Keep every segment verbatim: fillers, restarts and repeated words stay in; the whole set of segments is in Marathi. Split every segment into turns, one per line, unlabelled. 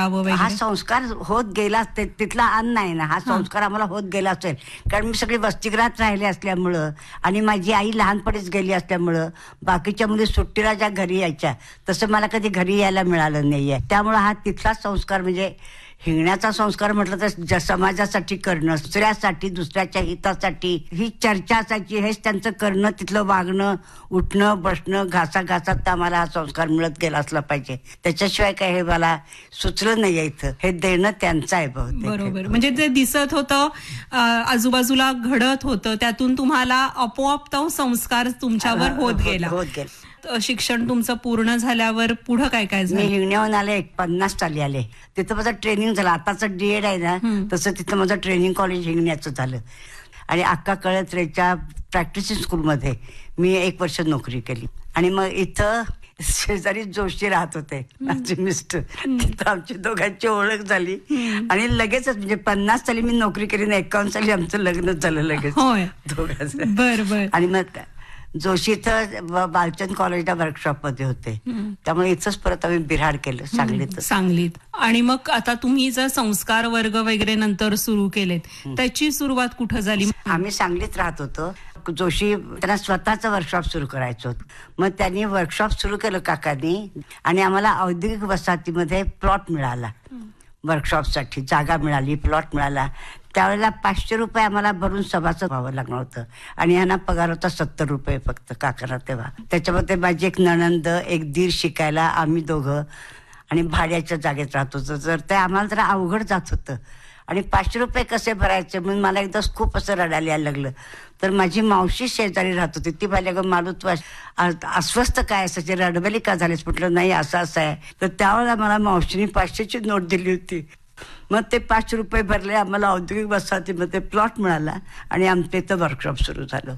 करावं वगैरे?
हा संस्कार होत गेला, तिथला अन्न आहे ना, हा संस्कार आम्हाला होत गेला असेल. कारण मी सगळी वसतिगृहात राहिले असल्यामुळं आणि माझी आई लहानपणीच गेली असल्यामुळं बाकीच्या मुली सुट्टीला ज्या घरी यायच्या तसं मला कधी घरी यायला मिळालं नाहीये. त्यामुळे हा तिथला संस्कार म्हणजे हिंगण्याचा संस्कार म्हटलं तर समाजासाठी करणं, दुसऱ्यासाठी, दुसऱ्याच्या हितासाठी ही चर्चा असायची. हेच त्यांचं करणं, तिथलं वागणं, उठणं बसणं, घासा घासात आम्हाला हा संस्कार मिळत गेला असला पाहिजे. त्याच्याशिवाय काय हे मला सुचलं नाही इथं. हे देणं त्यांचं आहे बहुतेक.
बरोबर. म्हणजे जे दिसत होतं, आजूबाजूला घडत होतं, त्यातून तुम्हाला आपोआप तो संस्कार तुमच्यावर होत गेला.
होत गेला.
शिक्षण तुमचं पूर्ण झाल्यावर पुढे काय काय झालं?
मी हिंगण्याहून आले, एक पन्नास साली आले. तिथं माझं ट्रेनिंग झालं. आताचं डीएड आहे ना, तसं तिथं माझं ट्रेनिंग कॉलेज हिंगण्याचं झालं. आणि अक्का कळत्रेच्या प्रॅक्टिसिंग स्कूलमध्ये मी एक वर्ष नोकरी केली. आणि मग इथं शेजारी जोशी राहत होते, माझे मिस्टर. तिथं आमची दोघांची ओळख झाली आणि लगेचच म्हणजे पन्नास साली मी नोकरी केली ना, एकावन्न साली आमचं लग्न झालं लगेच दोघांचं.
बर बर.
आणि मग जोशी इथं बालचंद कॉलेजला वर्कशॉप मध्ये होते, त्यामुळे इथंच परत आम्ही बिऱ्हाड केलं सांगलीत.
सांगलीत. आणि मग आता तुम्ही जर संस्कार वर्ग वगैरे नंतर सुरू केलेत, त्याची सुरुवात कुठं झाली?
आम्ही सांगलीत राहत होतो. जोशी त्यांना स्वतःचं वर्कशॉप सुरू करायचं होतं. मग त्यांनी वर्कशॉप सुरू केलं काकांनी आणि आम्हाला औद्योगिक वसाहतीमध्ये प्लॉट मिळाला. वर्कशॉपसाठी जागा मिळाली, प्लॉट मिळाला. त्यावेळेला पाचशे रुपये आम्हाला भरून सभासद व्हावं लागणार होतं आणि ह्यांना पगार होता सत्तर रुपये फक्त काकांना तेव्हा. त्याच्यामध्ये माझी एक नणंद, एक दीर शिकायला, आम्ही दोघं आणि भाड्याच्या जागेत राहत होतो. तर ते आम्हाला जरा अवघड जात होतं आणि पाचशे रुपये कसे भरायचे म्हणून मला एकदा खूप असं रडायला यायला लागलं. तर माझी मावशी शेजारी राहत होती. ती पाहिल्या ग मालू तू अस्वस्थ काय असायची, रडबेली का झालीस? म्हटलं नाही असं असं आहे. तर त्यावेळेला मला मावशीने पाचशेची नोट दिली होती. मग ते पाचशे रुपये भरले, आम्हाला औद्योगिक वसाहतीमध्ये प्लॉट मिळाला आणि आमचं इथं वर्कशॉप सुरू झालं.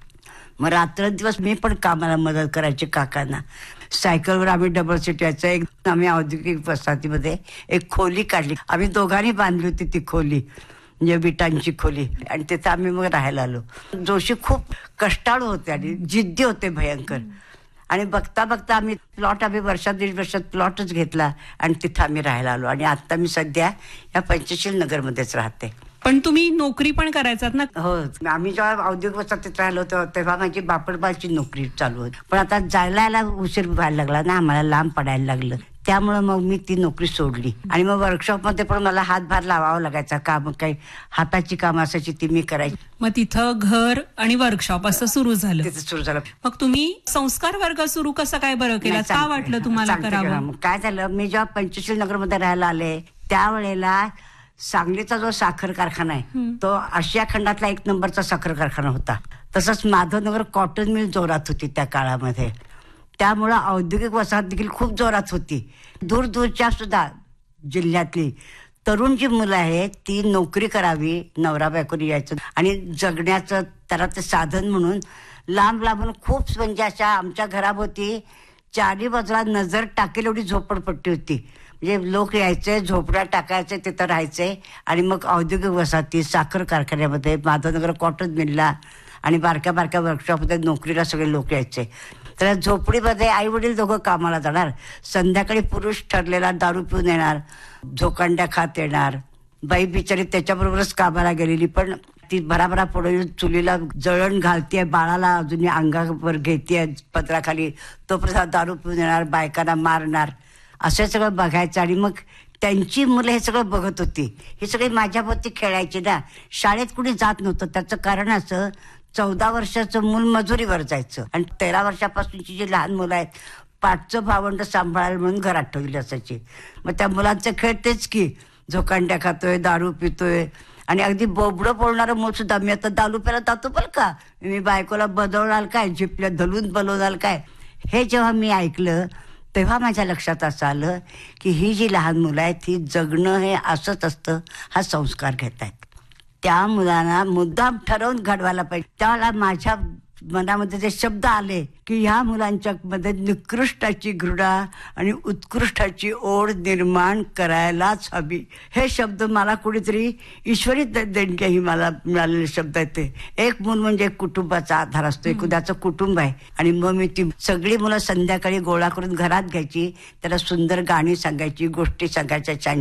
मग रात्रंदिवस मी पण कामाला मदत करायची काकांना. सायकलवर आम्ही डबल सीट यायचं. एक आम्ही औद्योगिक वसाहतीमध्ये एक खोली काढली, आम्ही दोघांनी बांधली होती ती खोली, म्हणजे विटांची खोली. आणि तिथं आम्ही मग राहायला आलो. जोशी खूप कष्टाळू होते आणि जिद्दी होते भयंकर. आणि बघता बघता आम्ही प्लॉट आम्ही वर्षात दीड वर्षात प्लॉटच घेतला आणि तिथं आम्ही राहायला आलो. आणि आता मी सध्या या पंचशील नगरमध्येच राहते.
पण तुम्ही नोकरी पण करायचात ना?
हो. आम्ही जेव्हा औद्योगिक वसाहतीत राहिलो होतो तेव्हा माझी बापडबाची नोकरी चालू होती. पण आता जायला यायला उशीर व्हायला लागला ना, आम्हाला लांब पडायला लागलं. त्यामुळे मग मी ती नोकरी सोडली. आणि मग वर्कशॉपमध्ये पण मला हातभार लावावा लागायचा. काम काही हाताची काम असायची ती मी करायची.
मग तिथं घर आणि वर्कशॉप असं सुरू झालं.
तिथं सुरू झालं.
मग तुम्ही संस्कार वर्ग सुरू कसं काय बरं केला? का वाटलं तुम्हाला करावं?
काय झालं, मी जेव्हा पंचशील नगरमध्ये राहायला आले त्यावेळेला सांगलीचा जो साखर कारखाना आहे तो आशिया खंडातला एक नंबरचा साखर कारखाना होता. तसंच माधवनगर कॉटन मिल जोरात होती त्या काळामध्ये. त्यामुळं औद्योगिक वसाहत देखील खूप जोरात होती. दूर दूरच्या सुद्धा जिल्ह्यातली तरुण जी मुलं आहेत ती नोकरी करावी, नवरा बायकोनी यायचं आणि जगण्याचं त्याला ते साधन म्हणून लांब लांबून खूप म्हणजे अशा आमच्या घराभोवती चारी बाजूला नजर टाकेल एवढी झोपडपट्टी होती. म्हणजे लोक यायचे, झोपड्या टाकायचे, तिथं राहायचे आणि मग औद्योगिक वसाहती, साखर कारखान्यामध्ये, माधवनगर कॉटन मिलला आणि बारक्या बारक्या वर्कशॉपमध्ये नोकरीला सगळे लोक यायचे. तर झोपडीमध्ये आई वडील दोघं कामाला जाणार, संध्याकाळी पुरुष ठरलेला दारू पिऊन येणार, झोकांड्या खात येणार. बाई बिचारी त्याच्याबरोबरच कामाला गेलेली पण ती भराभरा पुढे चुलीला जळण घालतीये, बाळाला अजूनही अंगावर घेतीये पत्राखाली, तोपर्यंत दारू पिऊन येणार, बायकांना मारणार, असं सगळं बघायचं. आणि मग त्यांची मुलं हे सगळं बघत होती. ही सगळी माझ्याभोवती खेळायची ना. शाळेत कुणी जात नव्हतं. त्याचं कारण असं, चौदा वर्षाचं मूल मजुरीवर जायचं आणि तेरा वर्षापासूनची जी लहान मुलं आहेत पाठचं भावंड सांभाळायला म्हणून घरात ठेवली असायची. मग त्या मुलांचं खेळ तेच की, झोकांड्या खातोय, दारू पितोय आणि अगदी बोबडं बोलणारं मूल सुद्धा. मी आता दारू प्यायला जातो बरं का, मी बायकोला बदवणार काय, झिपल्या धलून बलवणार काय, हे जेव्हा मी ऐकलं तेव्हा माझ्या लक्षात असं आलं की ही जी लहान मुलं आहेत ही जगणं हे असंच असतं, हा संस्कार घेत आहेत. त्या मुलांना मुद्दाम ठरवून घडवायला पाहिजे. त्यावेळेला माझ्या मनामध्ये जे शब्द आले की ह्या मुलांच्या मध्ये निकृष्टाची घृणा आणि उत्कृष्टाची ओढ निर्माण करायलाच हवी. हे शब्द मला कुणीतरी ईश्वरी देणगी ही मला मिळालेले शब्द आहेत. ते एक मूल म्हणजे कुटुंबाचा आधार असतो, एक उद्याचं कुटुंब आहे. आणि मग मी ती सगळी मुलं संध्याकाळी गोळा करून घरात घ्यायची, त्याला सुंदर गाणी सांगायची, गोष्टी सांगायच्या,